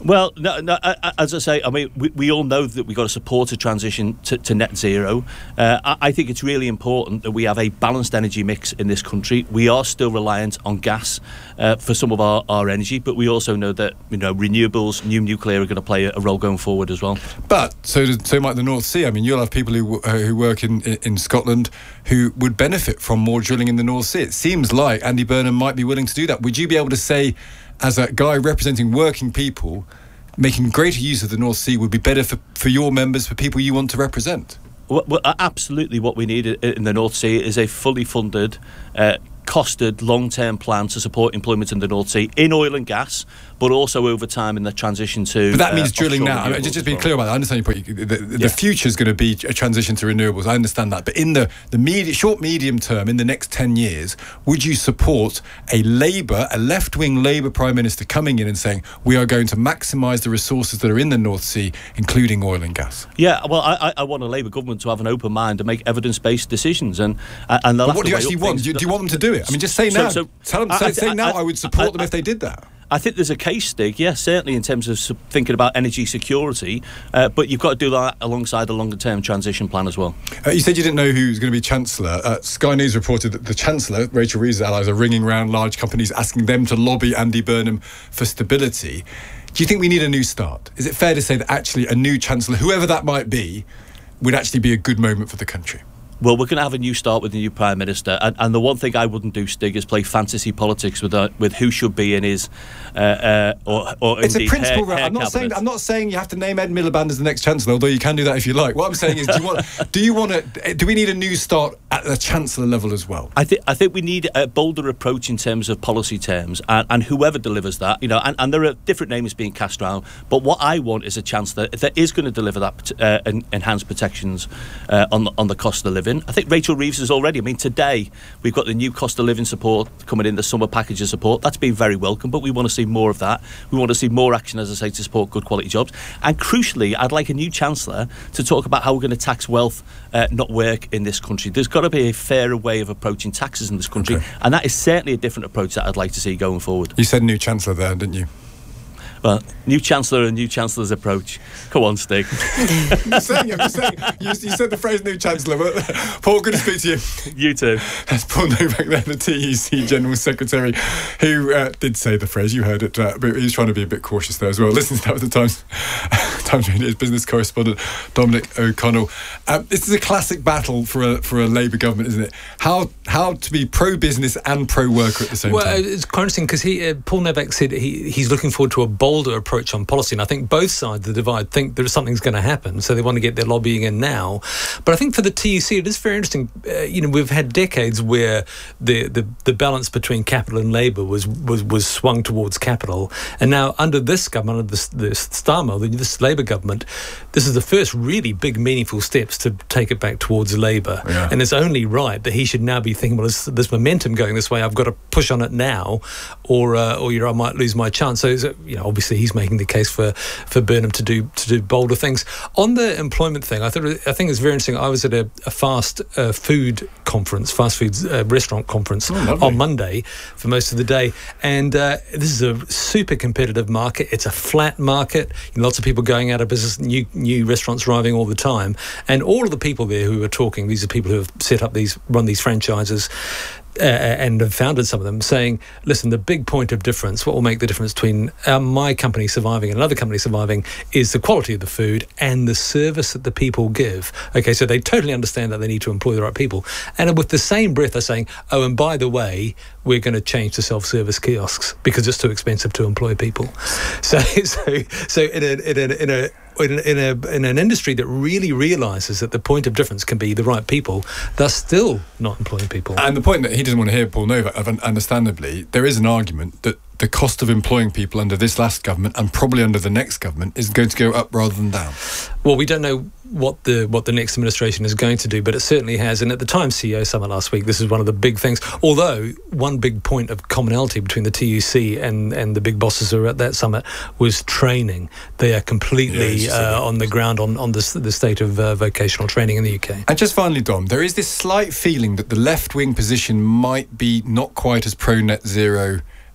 Well, no, no, as I say, I mean, we, we all know that we've got to support a transition to, to net zero. Uh, I, I think it's really important that we have a balanced energy mix in this country. We are still reliant on gas uh, for some of our, our energy, but we also know that, you know, renewables, new nuclear are going to play a role going forward as well. But so so might the North Sea. I mean, you'll have people who uh, who work in, in Scotland who would benefit from more drilling in the North Sea. It seems like Andy Burnham might be willing to do that. Would you be able to say, as a guy representing working people, making greater use of the North Sea would be better for, for your members, for people you want to represent? Well, well, absolutely what we need in the North Sea is a fully funded, uh, costed, long-term plan to support employment in the North Sea, in oil and gas, but also over time in the transition to... But that means uh, drilling now. I mean, just, just being clear about that, I understand your point. The, the yeah. future is going to be a transition to renewables. I understand that. But in the, the medi- short, medium term, in the next ten years, would you support a Labour, a left-wing Labour Prime Minister coming in and saying, we are going to maximise the resources that are in the North Sea, including oil and gas? Yeah, well, I, I want a Labour government to have an open mind and make evidence-based decisions. And, and but what do you actually want? Do you, do you want them to do it? I mean, just say now. So, so, Tell them, say, I, say I, now I, I would support I, them if they did that. I think there's a case, Stig, yes, certainly in terms of thinking about energy security, uh, but you've got to do that alongside a longer-term transition plan as well. Uh, you said you didn't know who was going to be Chancellor. Uh, Sky News reported that the Chancellor, Rachel Reeves' allies, are ringing around large companies asking them to lobby Andy Burnham for stability. Do you think we need a new start? Is it fair to say that actually a new Chancellor, whoever that might be, would actually be a good moment for the country? Well, we're going to have a new start with the new Prime Minister, and, and the one thing I wouldn't do, Stig, is play fantasy politics with uh, with who should be in his uh, uh, or, or it's indeed a principle. Hair, hair I'm not cabinet. saying I'm not saying you have to name Ed Miliband as the next Chancellor, although you can do that if you like. What I'm saying is, do you want do you want to do we need a new start at the Chancellor level as well? I think I think we need a bolder approach in terms of policy terms, and, and whoever delivers that, you know, and, and there are different names being cast around. But what I want is a Chancellor that is going to deliver that uh, enhanced protections uh, on the, on the cost of living. I think Rachel Reeves is already. I mean, today we've got the new cost of living support coming in, the summer package of support. That's been very welcome, but we want to see more of that. We want to see more action, as I say, to support good quality jobs. And crucially, I'd like a new Chancellor to talk about how we're going to tax wealth, uh, not work in this country. There's got to be a fairer way of approaching taxes in this country, okay. And that is certainly a different approach that I'd like to see going forward. You said new Chancellor there, didn't you? Well, new Chancellor and new Chancellor's approach. Come on, Stig. You're saying it, you're saying you, you said the phrase new Chancellor, but Paul, good to speak to you. You too. That's Paul Novak there, the T U C General Secretary, who uh, did say the phrase, you heard it, uh, but he's trying to be a bit cautious there as well. Listen to that with the Times, Times Radio's business correspondent, Dominic O'Connell. Um, this is a classic battle for a, for a Labour government, isn't it? How how to be pro-business and pro-worker at the same well, time? Well, it's quite interesting because he, uh, Paul Novak said he, he's looking forward to a bold approach on policy, and I think both sides of the divide think that something's going to happen, so they want to get their lobbying in now. But I think for the T U C it is very interesting. Uh, you know, we've had decades where the, the the balance between capital and labour was, was was swung towards capital, and now under this government, under this, this Starmer, this Labour government, this is the first really big meaningful steps to take it back towards labour. Yeah. And it's only right that he should now be thinking, well, this, this momentum going this way, I've got to push on it now, or uh, or you know, I might lose my chance. So you know, obviously he's making the case for, for Burnham to do to do bolder things. On the employment thing, I thought I think it's very interesting. I was at a, a fast uh, food conference, fast food uh, restaurant conference oh, on Monday for most of the day, and uh, this is a super competitive market. It's a flat market. You know, lots of people going out of business, new new restaurants arriving all the time, and all of the people there who are talking, these are people who have set up these, run these franchises. Uh, and have founded some of them, saying, listen, the big point of difference, what will make the difference between uh, my company surviving and another company surviving is the quality of the food and the service that the people give. Okay, so they totally understand that they need to employ the right people. And with the same breath, they're saying, oh, and by the way, we're going to change to self-service kiosks because it's too expensive to employ people. So, so, so in a, in a, in a In, in a in an industry that really realises that the point of difference can be the right people, they're still not employing people. And the point that he doesn't want to hear, Paul Novak, understandably, there is an argument that the cost of employing people under this last government and probably under the next government is going to go up rather than down. Well, we don't know what the what the next administration is going to do, but it certainly has. And at the Times C E O Summit last week, this is one of the big things. Although one big point of commonality between the T U C and, and the big bosses who are at that summit was training. They are completely yeah, uh, on the ground on, on the, the state of uh, vocational training in the U K. And just finally, Dom, there is this slight feeling that the left-wing position might be not quite as pro-net zero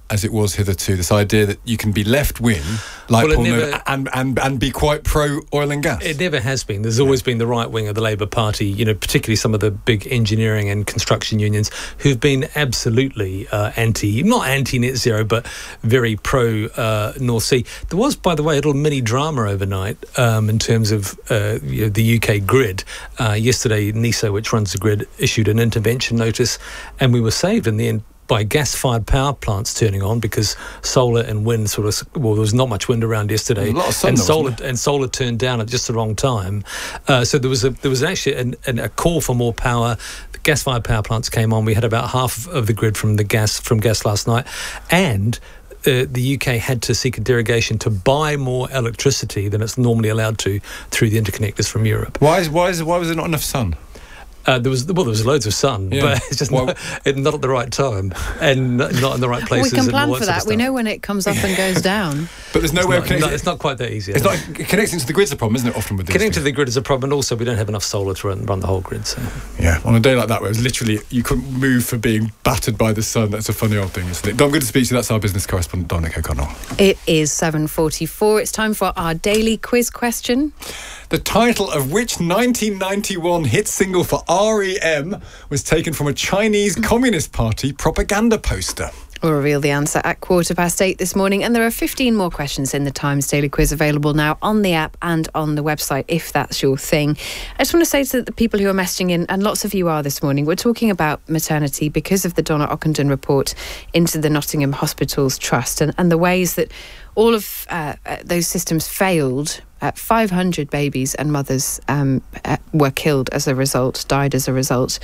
as it was hitherto. This idea that you can be left-wing, like Well, it Paul never- Nolan, and, and, and be quite pro-oil and gas. It never has been. There's always been the right wing of the Labour Party, you know, particularly some of the big engineering and construction unions who've been absolutely uh, anti, not anti-net zero, but very pro uh, North Sea. There was, by the way, a little mini drama overnight um, in terms of uh, you know, the U K grid. Uh, yesterday, NESO, which runs the grid, issued an intervention notice, and we were saved in the end by gas-fired power plants turning on because solar and wind sort of, well, there was not much wind around yesterday, A lot of sun, and though, solar wasn't and solar turned down at just the wrong time. Uh, so there was a there was actually an, an, a call for more power. The gas-fired power plants came on. We had about half of the grid from the gas from gas last night, and Uh, the U K had to seek a derogation to buy more electricity than it's normally allowed to through the interconnectors from Europe. Why is why is why was there not enough sun? Uh, there was well, there was loads of sun, Yeah. but it's just not, it, not at the right time and not not in the right We places. can and plan all for sort of that. We stuff. know when it comes up and goes down. But there's no It's way not- of connecting. no, it's not quite that easy. It's not connecting to the grid's a problem, isn't it? Often with these Connecting to things? the grid is a problem, and also we don't have enough solar to run, run the whole grid. So Yeah, on a day like that where it was literally you couldn't move for being battered by the sun. That's a funny old thing, isn't it? Dom, good to speak to you. That's our business correspondent, Dominic O'Connell. It is seven forty-four. It's time for our daily quiz question. The title of which nineteen ninety-one hit single for R E M was taken from a Chinese Communist Party propaganda poster? We'll reveal the answer at quarter past eight this morning, and there are fifteen more questions in the Times Daily Quiz available now on the app and on the website, if that's your thing. I just want to say to the people who are messaging in, and lots of you are this morning, we're talking about maternity because of the Donna Ockenden report into the Nottingham Hospitals Trust and, and the ways that all of uh, uh, those systems failed. Uh, five hundred babies and mothers um, uh, were killed as a result, died as a result.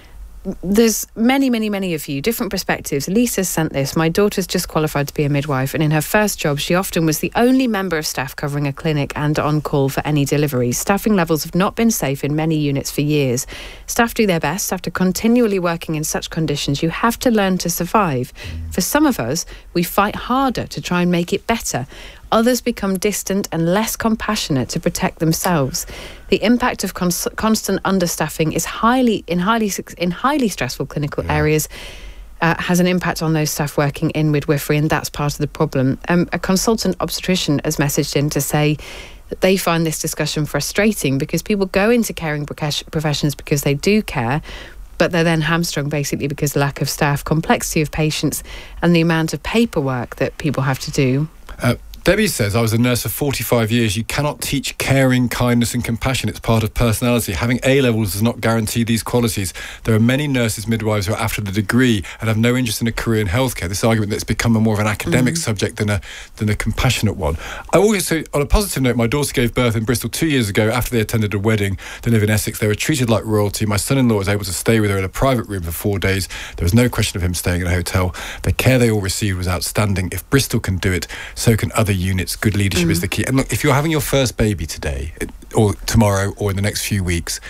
There's many, many, many of you, different perspectives. Lisa sent this. My daughter's just qualified to be a midwife, and in her first job, she often was the only member of staff covering a clinic and on call for any deliveries. Staffing levels have not been safe in many units for years. Staff do their best after continually working in such conditions. You have to learn to survive. For some of us, we fight harder to try and make it better. Others become distant and less compassionate to protect themselves. The impact of cons- constant understaffing is highly in highly in highly stressful clinical yeah. areas. Uh, has an impact on those staff working in midwifery, and that's part of the problem. Um, a consultant obstetrician has messaged in to say that they find this discussion frustrating because people go into caring professions because they do care, but they're then hamstrung basically because of the lack of staff, complexity of patients, and the amount of paperwork that people have to do. Uh, Debbie says, I was a nurse for forty-five years. You cannot teach caring, kindness and compassion. It's part of personality. Having A-levels does not guarantee these qualities. There are many nurses, midwives who are after the degree and have no interest in a career in healthcare. This argument that it's become a more of an academic mm-hmm. subject than a than a compassionate one. I also, on a positive note, my daughter gave birth in Bristol two years ago after they attended a wedding. They live in Essex. They were treated like royalty. My son-in-law was able to stay with her in a private room for four days. There was no question of him staying in a hotel. The care they all received was outstanding. If Bristol can do it, so can other units. Good leadership mm. is the key. And look, if you're having your first baby today or tomorrow or in the next few weeks,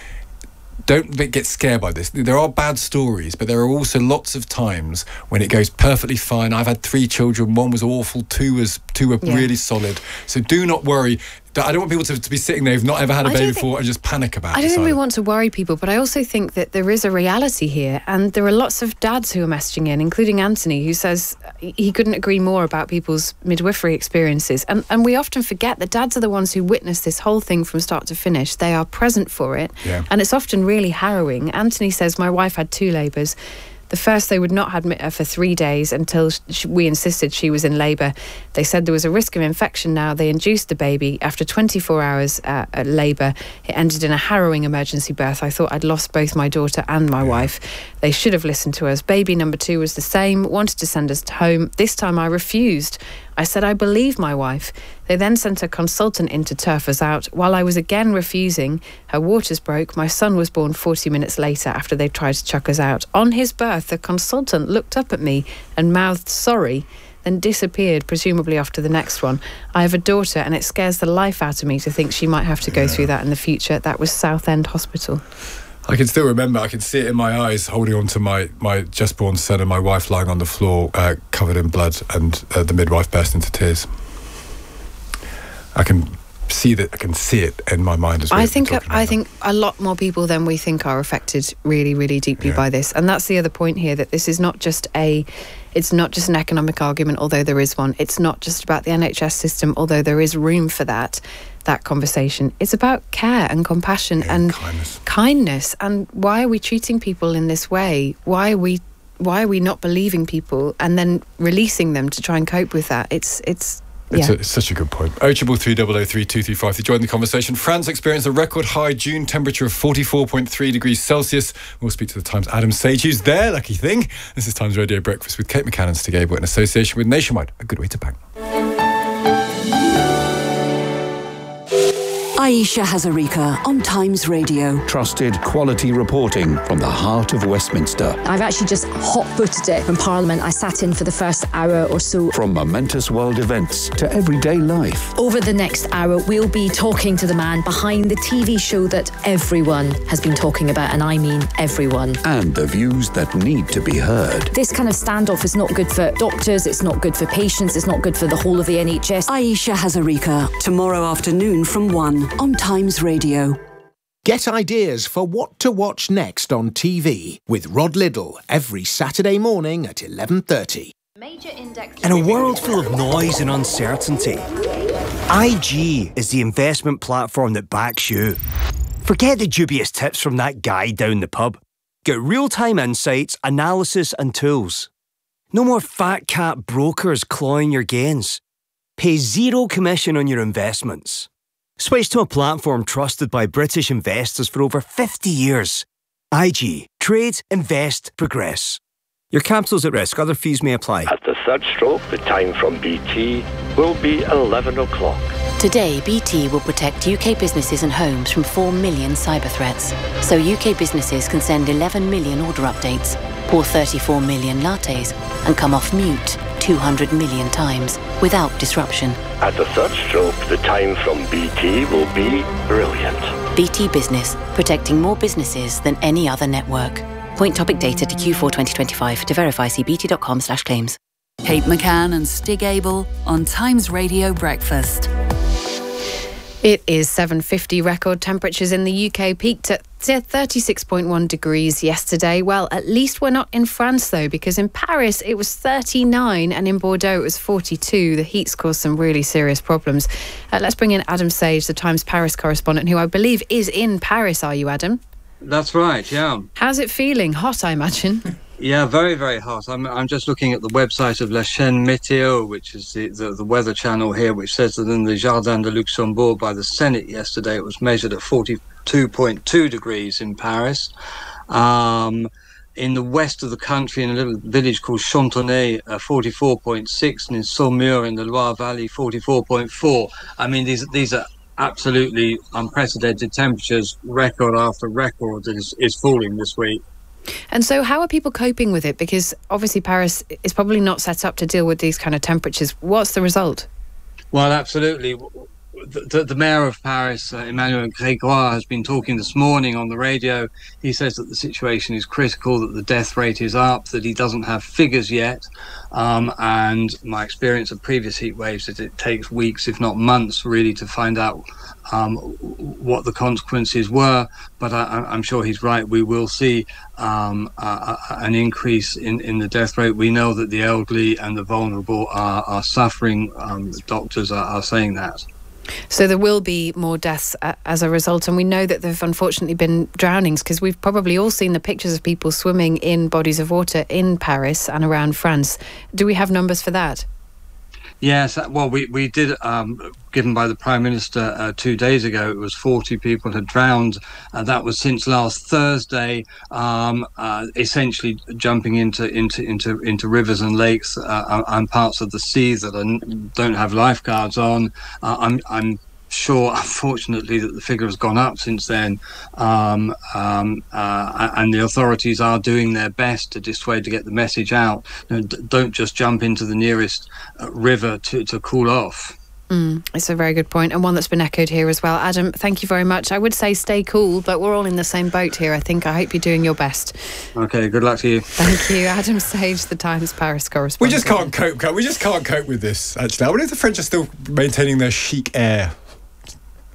don't get scared by this. There are bad stories, but there are also lots of times when it goes perfectly fine. I've had three children. One was awful. Two was two were yeah. really solid. So do not worry. I don't want people to, to be sitting there who've not ever had a baby before and just panic about it. I don't think we want to worry people, but I also think that there is a reality here, and there are lots of dads who are messaging in, including Anthony, who says he couldn't agree more about people's midwifery experiences. And, and we often forget that dads are the ones who witness this whole thing from start to finish. They are present for it, yeah. and it's often really harrowing. Anthony says, my wife had two labours. The first, they would not admit her for three days until she, we insisted she was in labour. They said there was a risk of infection now. They induced the baby. After twenty-four hours uh, at labour, it ended in a harrowing emergency birth. I thought I'd lost both my daughter and my wife. They should have listened to us. Baby number two was the same, wanted to send us home. This time I refused. I said I believe my wife. They then sent a consultant in to turf us out. While I was again refusing, her waters broke. My son was born forty minutes later after they tried to chuck us out. On his birth, the consultant looked up at me and mouthed sorry, then disappeared, presumably off to the next one. I have a daughter, and it scares the life out of me to think she might have to go yeah. through that in the future. That was Southend Hospital. I can still remember, I can see it in my eyes, holding on to my, my just born son and my wife lying on the floor, uh, covered in blood, and uh, the midwife burst into tears. I can see that. I can see it in my mind as well. I think I think a lot more people than we think are affected really, really deeply Yeah. by this, and that's the other point here. That this is not just a, it's not just an economic argument, although there is one. It's not just about the N H S system, although there is room for that. That conversation. It's about care and compassion Yeah, and kindness. kindness. And why are we treating people in this way? Why are we why are we not believing people and then releasing them to try and cope with that? It's it's It's, yeah. a, it's such a good point. oh triple three double oh three two three five to join the conversation. France experienced a record high June temperature of forty-four point three degrees Celsius. We'll speak to the Times' Adam Sage, who's there, lucky thing. This is Times Radio Breakfast with Kate McCann and Stig Abel in association with Nationwide. A good way to bang. Aisha Hazarika on Times Radio. Trusted quality reporting from the heart of Westminster. I've actually just hot-footed it from Parliament. I sat in for the first hour or so. From momentous world events to everyday life. Over the next hour, we'll be talking to the man behind the T V show that everyone has been talking about, and I mean everyone. And the views that need to be heard. This kind of standoff is not good for doctors, it's not good for patients, it's not good for the whole of the N H S. Aisha Hazarika, tomorrow afternoon from one on Times Radio. Get ideas for what to watch next on T V with Rod Liddle every Saturday morning at eleven thirty. In a world full of noise and uncertainty, I G is the investment platform that backs you. Forget the dubious tips from that guy down the pub. Get real-time insights, analysis and tools. No more fat cat brokers clawing your gains. Pay zero commission on your investments. Switch to a platform trusted by British investors for over fifty years. I G. Trade, invest, progress. Your capital's at risk. Other fees may apply. At the third stroke, the time from B T will be eleven o'clock. Today, B T will protect U K businesses and homes from four million cyber threats. So U K businesses can send eleven million order updates, pour thirty-four million lattes, and come off mute two hundred million times without disruption. At the third stroke, the time from B T will be brilliant. B T Business, protecting more businesses than any other network. Point topic data to Q four twenty twenty-five. To verify, see bt.com slash claims. Kate McCann and Stig Abel on Times Radio Breakfast. It is seven fifty. Record temperatures in the U K peaked at thirty-six point one degrees yesterday. Well, at least we're not in France, though, because in Paris it was thirty-nine and in Bordeaux it was forty-two. The heat's caused some really serious problems. Uh, let's bring in Adam Sage, the Times Paris correspondent, who I believe is in Paris. Are you, Adam? That's right, yeah. How's it feeling? Hot, I imagine. Yeah, very, very hot. I'm I'm just looking at the website of La Chaîne Météo, which is the, the, the weather channel here, which says that in the Jardin de Luxembourg by the Senate yesterday, it was measured at forty-two point two degrees in Paris. Um, in the west of the country, in a little village called Chantenay, uh, forty-four point six, and in Saumur in the Loire Valley, forty-four point four. I mean, these these are absolutely unprecedented temperatures. Record after record is, is falling this week. And so how are people coping with it? Because obviously Paris is probably not set up to deal with these kind of temperatures. What's the result? Well, absolutely. The, the, the mayor of Paris, uh, Emmanuel Grégoire, has been talking this morning on the radio. He says that the situation is critical, that the death rate is up, that he doesn't have figures yet. Um, and my experience of previous heat waves is it takes weeks, if not months, really to find out um, what the consequences were. But I, I'm sure he's right. We will see um, uh, an increase in, in the death rate. We know that the elderly and the vulnerable are, are suffering. Um, the doctors are, are saying that. So there will be more deaths a- as a result, and we know that there have unfortunately been drownings, because we've probably all seen the pictures of people swimming in bodies of water in Paris and around France. Do we have numbers for that? Yes, well, we, we did, um, given by the Prime Minister uh, two days ago, it was forty people had drowned. Uh, that was since last Thursday, um, uh, essentially jumping into, into, into, into rivers and lakes uh, and parts of the sea that are, don't have lifeguards on. Uh, I'm, I'm sure, unfortunately, that the figure has gone up since then, um, um, uh, and the authorities are doing their best to dissuade, to get the message out. You know, d- don't just jump into the nearest uh, river to, to cool off. Mm, it's a very good point, and one that's been echoed here as well. Adam, thank you very much. I would say stay cool, but we're all in the same boat here, I think. I hope you're doing your best. Okay, good luck to you. Thank you. Adam Sage, the Times Paris correspondent. We just can't cope, can we? We just can't cope with this, actually. I wonder if the French are still maintaining their chic air.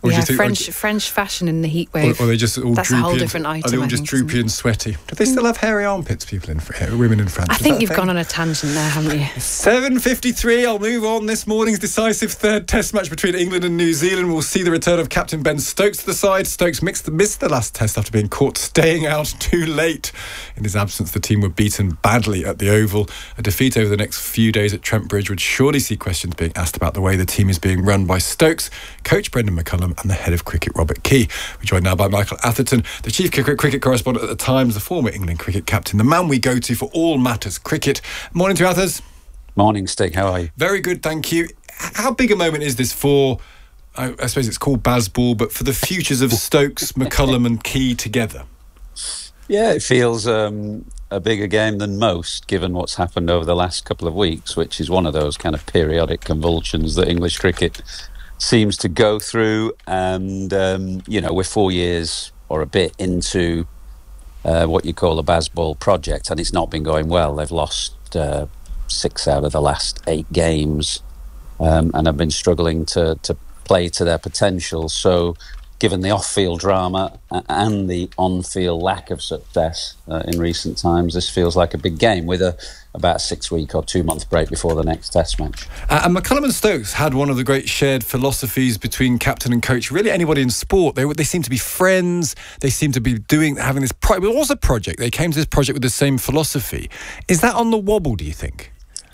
Or do yeah, you think- French French fashion in the heat wave. Or, or are they just all That's droopy? a whole and- different item. Are they all I just think, isn't droopy and sweaty? Do they still have hairy armpits, people in Fr- women in France? I Is think that a you've thing? gone on a tangent there, haven't you? seven fifty-three, I'll move on. This morning's decisive third test match between England and New Zealand will see the return of captain Ben Stokes to the side. Stokes mixed the, missed the last test after being caught staying out too late. In his absence, the team were beaten badly at the Oval. A defeat over the next few days at Trent Bridge would surely see questions being asked about the way the team is being run by Stokes, coach Brendan McCullum and the head of cricket Robert Key. We're joined now by Michael Atherton, the chief cricket, cricket correspondent at the Times, the former England cricket captain, the man we go to for all matters cricket. Morning to you, Athers. Morning, Stig. How are you? Very good, thank you. How big a moment is this for, I, I suppose it's called Bazball, but for the futures of Stokes, McCullum and Key together? Yeah, it feels um, a bigger game than most, given what's happened over the last couple of weeks, which is one of those kind of periodic convulsions that English cricket seems to go through. And, um, you know, we're four years or a bit into uh, what you call a Bazball project, and it's not been going well. They've lost uh, six out of the last eight games um, and have been struggling to, to play to their potential. So, given the off-field drama and the on-field lack of success uh, in recent times, this feels like a big game with a about a six-week or two-month break before the next Test match. Uh, and McCullum and Stokes had one of the great shared philosophies between captain and coach. Really, anybody in sport, they they seem to be friends. They seem to be doing having this. Pro- it was a project. They came to this project with the same philosophy. Is that on the wobble, do you think?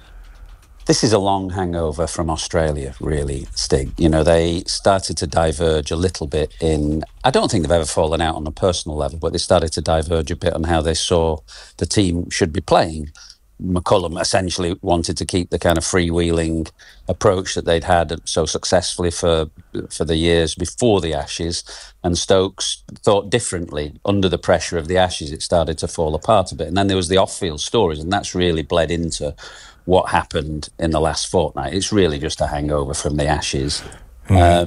This is a long hangover from Australia, really, Stig. You know, they started to diverge a little bit in... I don't think they've ever fallen out on a personal level, but they started to diverge a bit on how they saw the team should be playing. McCullum essentially wanted to keep the kind of freewheeling approach that they'd had so successfully for for the years before the Ashes, and Stokes thought differently. Under the pressure of the Ashes, it started to fall apart a bit. And then there was the off-field stories, and that's really bled into what happened in the last fortnight. It's really just a hangover from the Ashes. Mm. Uh,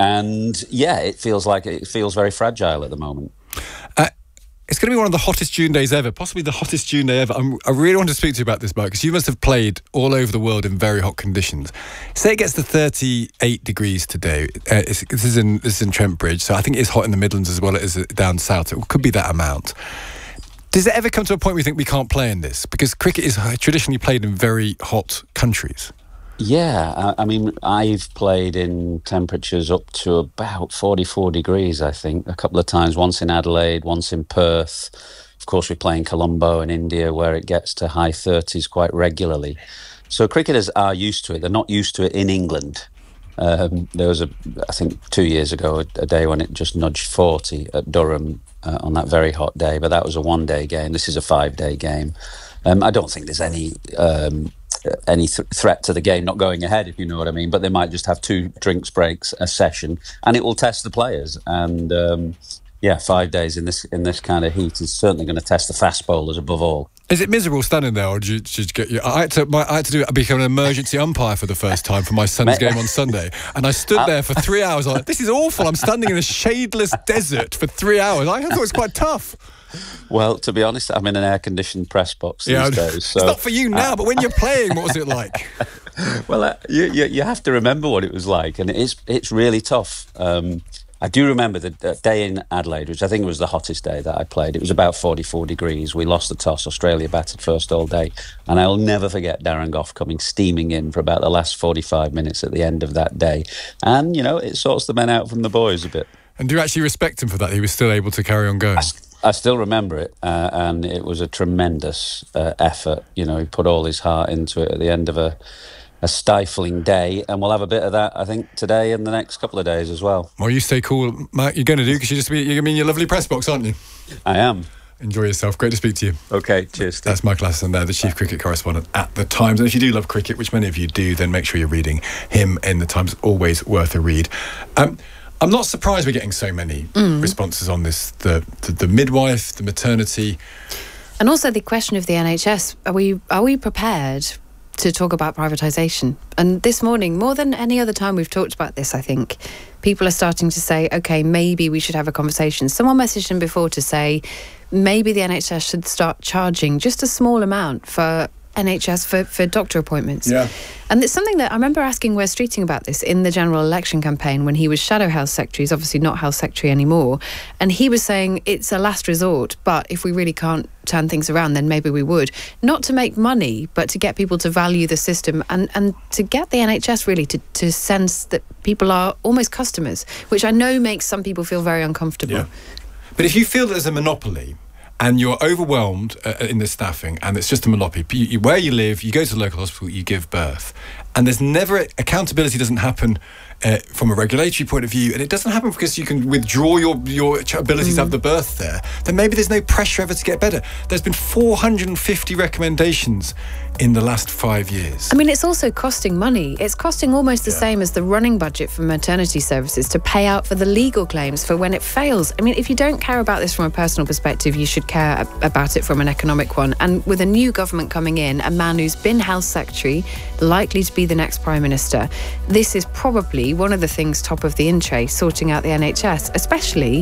and yeah, it feels like it feels very fragile at the moment. Uh, It's going to be one of the hottest June days ever, possibly the hottest June day ever. I'm, I really want to speak to you about this, Mark, because you must have played all over the world in very hot conditions. Say it gets to thirty-eight degrees today. Uh, it's, this is in this is in Trent Bridge, so I think it's hot in the Midlands as well as down south. So it could be that amount. Does it ever come to a point where you think we can't play in this? Because cricket is traditionally played in very hot countries. Yeah, I, I mean, I've played in temperatures up to about forty-four degrees, I think, a couple of times, once in Adelaide, once in Perth. Of course, we play in Colombo in India, where it gets to high thirties quite regularly. So cricketers are used to it. They're not used to it in England. Um, there was, a, I think, two years ago, a, a day when it just nudged forty at Durham uh, on that very hot day, but that was a one-day game. This is a five-day game. Um, I don't think there's any... Um, any th- threat to the game not going ahead, if you know what I mean, but they might just have two drinks breaks a session, and it will test the players. And um, yeah, five days in this in this kind of heat is certainly going to test the fast bowlers above all. Is it miserable standing there, or did you, did you get? You, I had to. My, I had to do. Become an emergency umpire for the first time for my son's game on Sunday, and I stood there for three hours. I'm like, this is awful. I'm standing in a shadeless desert for three hours. I thought it was quite tough. Well, to be honest, I'm in an air-conditioned press box these yeah, days. So, it's not for you now, uh, but when you're playing, what was it like? Well, uh, you, you you have to remember what it was like, and it is it's really tough. Um, I do remember the, the day in Adelaide, which I think was the hottest day that I played. It was about forty-four degrees. We lost the toss. Australia batted first all day, and I'll never forget Darren Gough coming steaming in for about the last forty-five minutes at the end of that day. And you know, it sorts the men out from the boys a bit. And do you actually respect him for that? He was still able to carry on going. I, I still remember it, uh, and it was a tremendous uh, effort. You know, he put all his heart into it at the end of a, a stifling day, and we'll have a bit of that, I think, today and the next couple of days as well. Well, you stay cool, Matt. You're going to do, because you're just you're going to be in your lovely press box, aren't you? I am. Enjoy yourself. Great to speak to you. Okay, cheers. Steve. That's Michael Atherton there, the chief cricket correspondent at The Times. And if you do love cricket, which many of you do, then make sure you're reading him in The Times. Always worth a read. Um, I'm not surprised we're getting so many mm. responses on this. The, the the midwife, the maternity. And also the question of the N H S. Are we are we prepared to talk about privatisation? And this morning, more than any other time we've talked about this, I think, people are starting to say, OK, maybe we should have a conversation. Someone messaged him before to say maybe the N H S should start charging just a small amount for N H S for, for doctor appointments. Yeah. And it's something that I remember asking Wes Streeting about this in the general election campaign when he was Shadow Health Secretary. He's obviously not Health Secretary anymore. And he was saying it's a last resort, but if we really can't turn things around, then maybe we would. Not to make money, but to get people to value the system and, and to get the N H S really to, to sense that people are almost customers, which I know makes some people feel very uncomfortable. Yeah. But if you feel there's a monopoly and you're overwhelmed uh, in the staffing and it's just a monopoly, you, you, where you live, you go to the local hospital, you give birth, and there's never, accountability doesn't happen uh, from a regulatory point of view, and it doesn't happen because you can withdraw your, your ability mm. to have the birth there, then maybe there's no pressure ever to get better. There's been four hundred fifty recommendations in the last five years. I mean, it's also costing money. It's costing almost the yeah. same as the running budget for maternity services to pay out for the legal claims for when it fails. I mean, if you don't care about this from a personal perspective, you should care about it from an economic one. And with a new government coming in, a man who's been Health Secretary, likely to be the next Prime Minister, this is probably one of the things top of the in tray, sorting out the N H S, especially